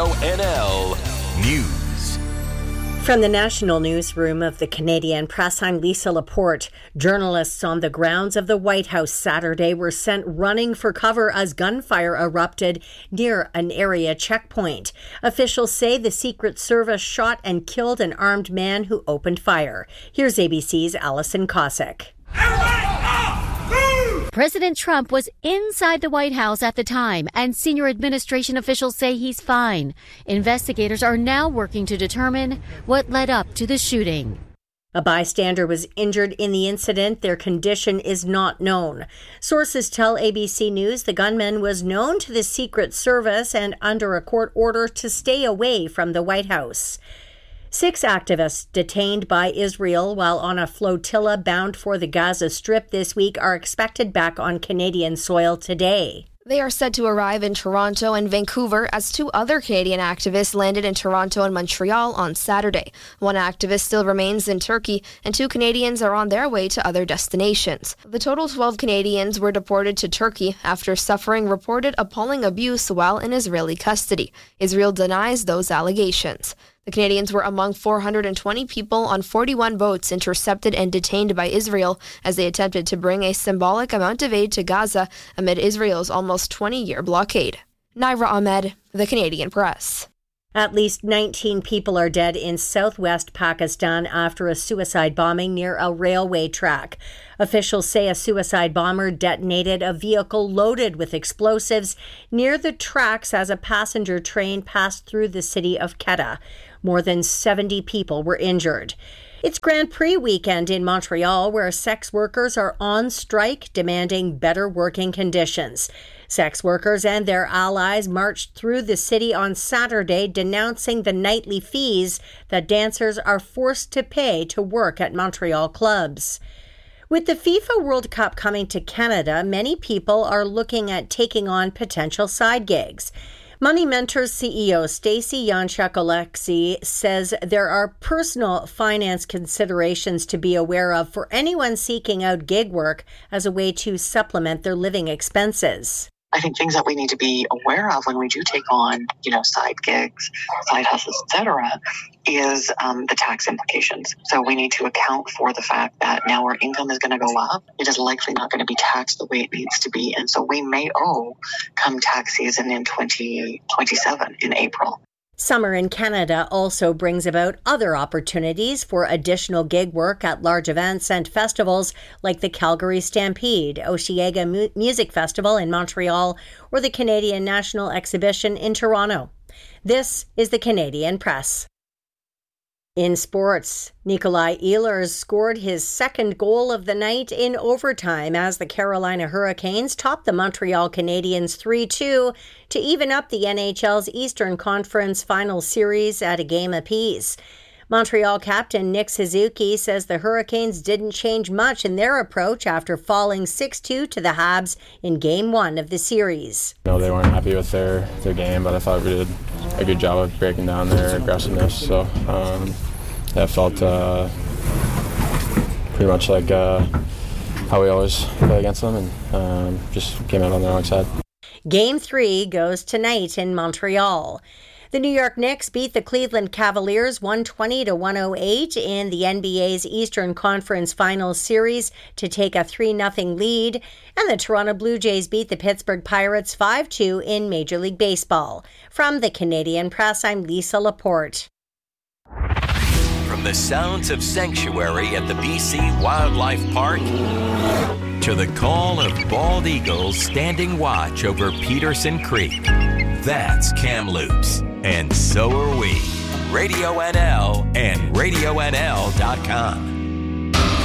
Radio NL News. From the National Newsroom of the Canadian Press, I'm Lisa Laporte. Journalists on the grounds of the White House Saturday were sent running for cover as gunfire erupted near an area checkpoint. Officials say the Secret Service shot and killed an armed man who opened fire. Here's ABC's Allison Cossack. President Trump was inside the White House at the time, and senior administration officials say he's fine. Investigators are now working to determine what led up to the shooting. A bystander was injured in the incident. Their condition is not known. Sources tell ABC News the gunman was known to the Secret Service and under a court order to stay away from the White House. 6 activists detained by Israel while on a flotilla bound for the Gaza Strip this week are expected back on Canadian soil today. They are said to arrive in Toronto and Vancouver as 2 other Canadian activists landed in Toronto and Montreal on Saturday. 1 activist still remains in Turkey, and 2 Canadians are on their way to other destinations. The total 12 Canadians were deported to Turkey after suffering reported appalling abuse while in Israeli custody. Israel denies those allegations. The Canadians were among 420 people on 41 boats intercepted and detained by Israel as they attempted to bring a symbolic amount of aid to Gaza amid Israel's almost 20-year blockade. Naira Ahmed, The Canadian Press. At least 19 people are dead in southwest Pakistan after a suicide bombing near a railway track. Officials say a suicide bomber detonated a vehicle loaded with explosives near the tracks as a passenger train passed through the city of Quetta. More than 70 people were injured. It's Grand Prix weekend in Montreal, where sex workers are on strike demanding better working conditions. Sex workers and their allies marched through the city on Saturday denouncing the nightly fees that dancers are forced to pay to work at Montreal clubs. With the FIFA World Cup coming to Canada, many people are looking at taking on potential side gigs. Money Mentors CEO Stacey Yanchuk-Alexi says there are personal finance considerations to be aware of for anyone seeking out gig work as a way to supplement their living expenses. I think things that we need to be aware of when we do take on, side gigs, side hustles, etc., is the tax implications. So we need to account for the fact that now our income is going to go up. It is likely not going to be taxed the way it needs to be. And so we may owe come tax season in 2027 in April. Summer in Canada also brings about other opportunities for additional gig work at large events and festivals like the Calgary Stampede, Osheaga Music Festival in Montreal, or the Canadian National Exhibition in Toronto. This is the Canadian Press. In sports, Nikolai Ehlers scored his second goal of the night in overtime as the Carolina Hurricanes topped the Montreal Canadiens 3-2 to even up the NHL's Eastern Conference Final Series at a game apiece. Montreal captain Nick Suzuki says the Hurricanes didn't change much in their approach after falling 6-2 to the Habs in Game 1 of the series. They weren't happy with their game, but I thought we did a good job of breaking down their aggressiveness. So that felt pretty much like how we always play against them, and just came out on the wrong side. Game 3 goes tonight in Montreal. The New York Knicks beat the Cleveland Cavaliers 120-108 in the NBA's Eastern Conference Finals Series to take a 3-0 lead, and the Toronto Blue Jays beat the Pittsburgh Pirates 5-2 in Major League Baseball. From the Canadian Press, I'm Lisa Laporte. From the sounds of sanctuary at the BC Wildlife Park to the call of bald eagles standing watch over Peterson Creek, that's Kamloops. And so are we. Radio NL and RadioNL.com.